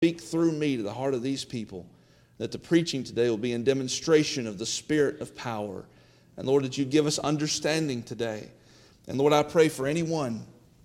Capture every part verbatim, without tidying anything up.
Speak through me to the heart of these people, that the preaching today will be in demonstration of the Spirit of power. And Lord, that you give us understanding today. And Lord, I pray for anyone,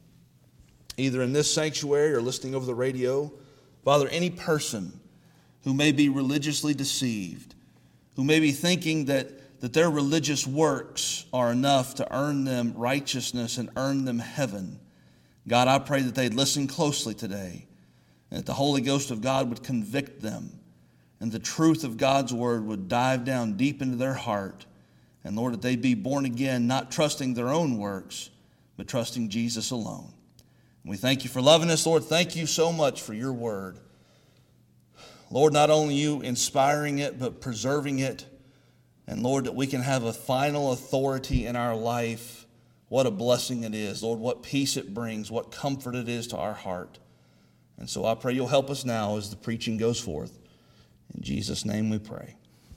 either in this sanctuary or listening over the radio, Father, any person who may be religiously deceived, who may be thinking that, that their religious works are enough to earn them righteousness and earn them heaven. God, I pray that they'd listen closely today, and that the Holy Ghost of God would convict them, and the truth of God's word would dive down deep into their heart. And Lord, that they'd be born again, not trusting their own works, but trusting Jesus alone. And we thank you for loving us, Lord. Thank you so much for your word. Lord, not only you inspiring it, but preserving it. And Lord, that we can have a final authority in our life. What a blessing it is. Lord, what peace it brings, what comfort it is to our heart. And so I pray you'll help us now as the preaching goes forth. In Jesus' name we pray.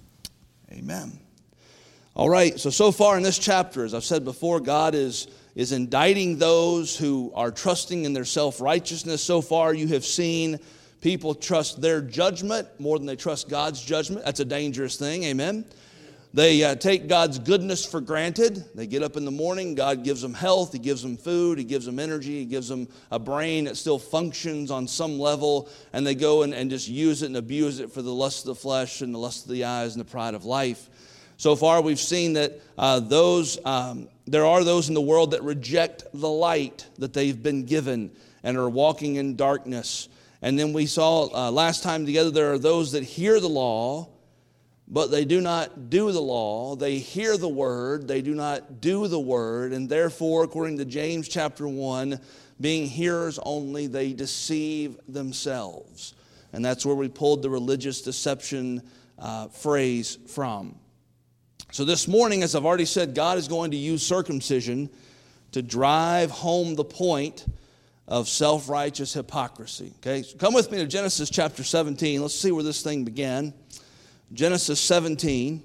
Amen. All right, so so far in this chapter, as I've said before, God is, is indicting those who are trusting in their self-righteousness. So far you have seen people trust their judgment more than they trust God's judgment. That's a dangerous thing, amen? They uh, take God's goodness for granted. They get up in the morning, God gives them health, He gives them food, He gives them energy, He gives them a brain that still functions on some level, and they go and, and just use it and abuse it for the lust of the flesh and the lust of the eyes and the pride of life. So far we've seen that uh, those um, there are those in the world that reject the light that they've been given and are walking in darkness. And then we saw uh, last time together, there are those that hear the law, but they do not do the law. They hear the word, they do not do the word, and therefore, according to James chapter one, being hearers only, they deceive themselves. And that's where we pulled the religious deception uh, phrase from. So this morning, as I've already said, God is going to use circumcision to drive home the point of self-righteous hypocrisy. Okay, so come with me to Genesis chapter seventeen. Let's see where this thing began. Genesis seventeen.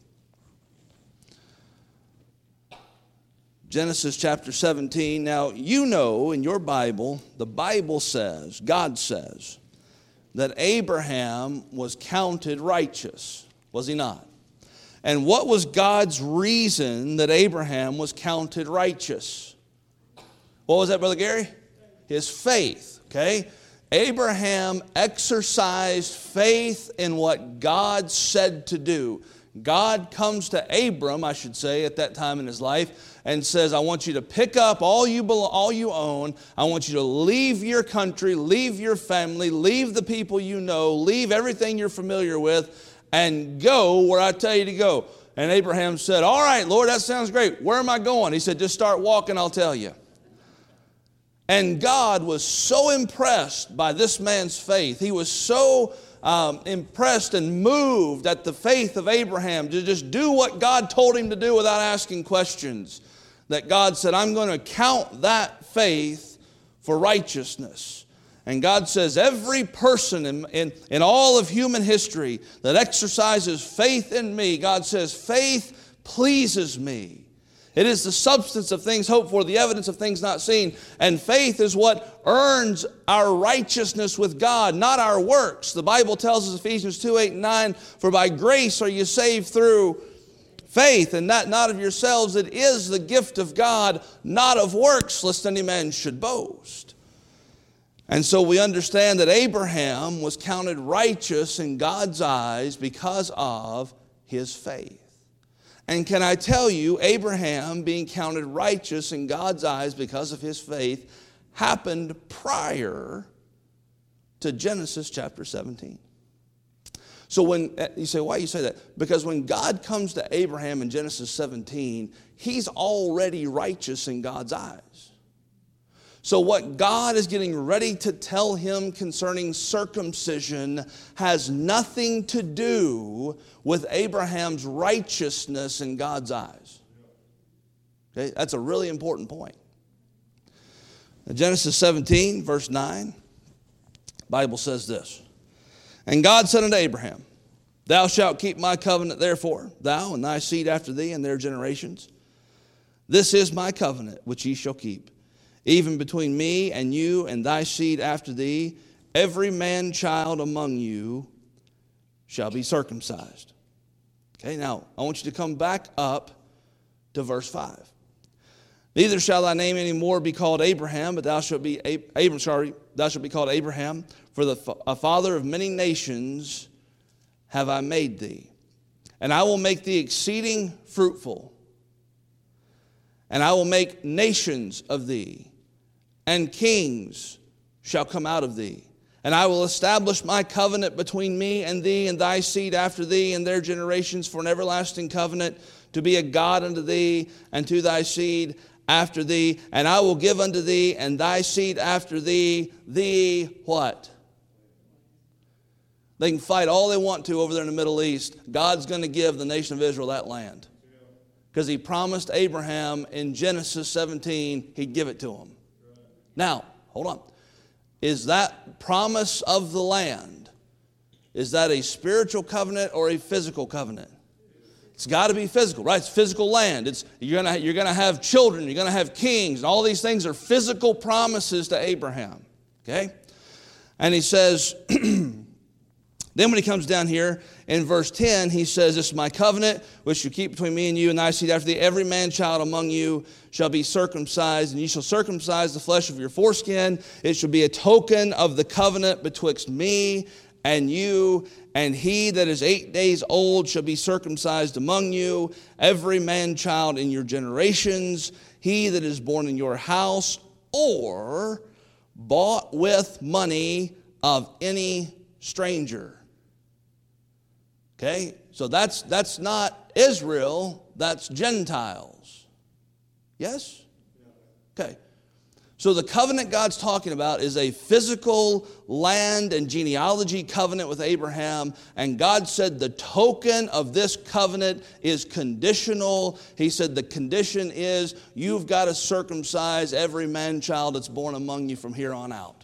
Genesis chapter seventeen. Now, you know in your Bible, the Bible says, God says, that Abraham was counted righteous. Was he not? And what was God's reason that Abraham was counted righteous? What was that, Brother Gary? His faith, okay? Abraham exercised faith in what God said to do. God comes to Abram, I should say, at that time in his life, and says, I want you to pick up all you all you own. I want you to leave your country, leave your family, leave the people you know, leave everything you're familiar with, and go where I tell you to go. And Abraham said, all right, Lord, that sounds great. Where am I going? He said, just start walking, I'll tell you. And God was so impressed by this man's faith. He was so um, impressed and moved at the faith of Abraham to just do what God told him to do without asking questions, that God said, I'm going to count that faith for righteousness. And God says every person in, in, in all of human history that exercises faith in me, God says faith pleases me. It is the substance of things hoped for, the evidence of things not seen. And faith is what earns our righteousness with God, not our works. The Bible tells us, Ephesians two, eight, and nine, for by grace are you saved through faith, and that not of yourselves. It is the gift of God, not of works, lest any man should boast. And so we understand that Abraham was counted righteous in God's eyes because of his faith. And can I tell you, Abraham being counted righteous in God's eyes because of his faith happened prior to Genesis chapter seventeen. So when you say, why you say that? Because when God comes to Abraham in Genesis seventeen, he's already righteous in God's eyes. So what God is getting ready to tell him concerning circumcision has nothing to do with Abraham's righteousness in God's eyes. Okay, that's a really important point. In Genesis seventeen, verse nine, the Bible says this. And God said unto Abraham, Thou shalt keep my covenant, therefore, thou and thy seed after thee and their generations. This is my covenant which ye shall keep, even between me and you and thy seed after thee. every man-child among you shall be circumcised. Okay, now I want you to come back up to verse five. Neither shall thy name any more be called Abraham, but thou shalt be Ab- Abram, sorry, thou shalt be called Abraham, for the a father of many nations have I made thee. And I will make thee exceeding fruitful, and I will make nations of thee, and kings shall come out of thee. And I will establish my covenant between me and thee and thy seed after thee and their generations for an everlasting covenant, to be a God unto thee and to thy seed after thee. And I will give unto thee and thy seed after thee, thee what? They can fight all they want to over there in the Middle East. God's going to give the nation of Israel that land. Because he promised Abraham in Genesis seventeen, he'd give it to him. Now, hold on. Is that promise of the land, is that a spiritual covenant or a physical covenant? It's got to be physical, right? It's physical land. It's, you're going you're gonna have children. You're going to have kings. And all these things are physical promises to Abraham. Okay? And he says, then when he comes down here in verse ten, he says, this is my covenant, which you keep between me and you and thy seed after thee. Every man child among you shall be circumcised, and ye shall circumcise the flesh of your foreskin. It shall be a token of the covenant betwixt me and you, and he that is eight days old shall be circumcised among you, every man child in your generations, he that is born in your house, or bought with money of any stranger. Okay, so that's that's not Israel, that's Gentiles. Yes? Okay. So the covenant God's talking about is a physical land and genealogy covenant with Abraham. And God said the token of this covenant is conditional. He said the condition is you've got to circumcise every man-child that's born among you from here on out.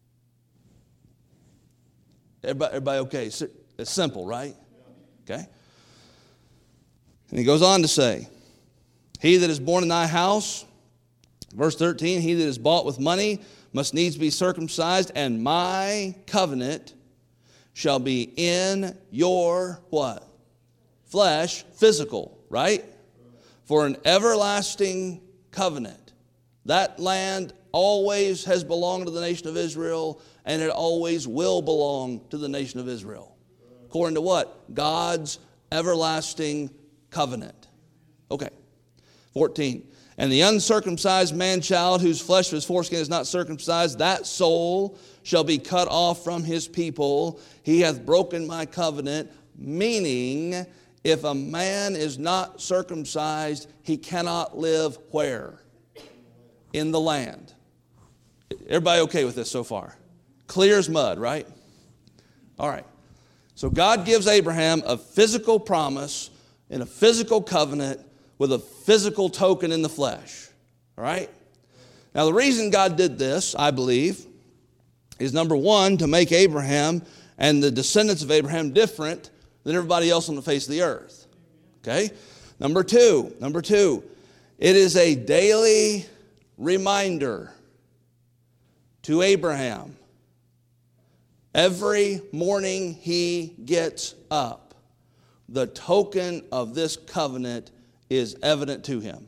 Everybody, everybody okay? It's simple, right? Okay. And he goes on to say, he that is born in thy house, verse thirteen, he that is bought with money must needs be circumcised, and my covenant shall be in your what? Flesh, physical, right? For an everlasting covenant. That land always has belonged to the nation of Israel, and it always will belong to the nation of Israel. According to what? God's everlasting covenant. Okay. fourteen. And the uncircumcised man-child whose flesh of his foreskin is not circumcised, that soul shall be cut off from his people. He hath broken my covenant, meaning if a man is not circumcised, he cannot live where? In the land. Everybody okay with this so far? Clear as mud, right? All right. So God gives Abraham a physical promise and a physical covenant with a physical token in the flesh. All right? Now the reason God did this, I believe, is number one, to make Abraham and the descendants of Abraham different than everybody else on the face of the earth. Okay? Number two, number two, it is a daily reminder to Abraham. Every morning he gets up, the token of this covenant is evident to him.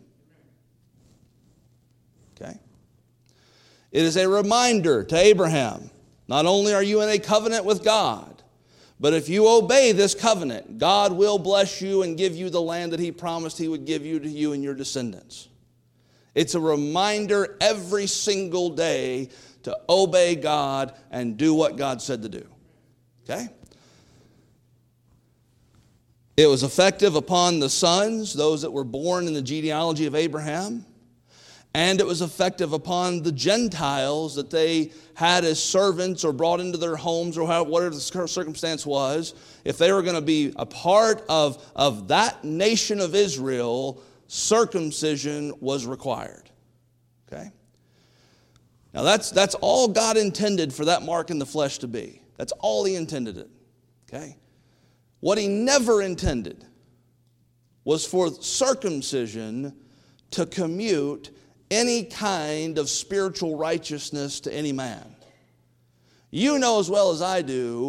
Okay? It is a reminder to Abraham, not only are you in a covenant with God, but if you obey this covenant, God will bless you and give you the land that he promised he would give you to you and your descendants. It's a reminder every single day to obey God and do what God said to do. Okay? It was effective upon the sons, those that were born in the genealogy of Abraham, and it was effective upon the Gentiles that they had as servants or brought into their homes or whatever the circumstance was. If they were going to be a part of, of that nation of Israel, circumcision was required. Okay? Now that's, that's all God intended for that mark in the flesh to be. That's all he intended it. Okay? What he never intended was for circumcision to commute any kind of spiritual righteousness to any man. You know as well as I do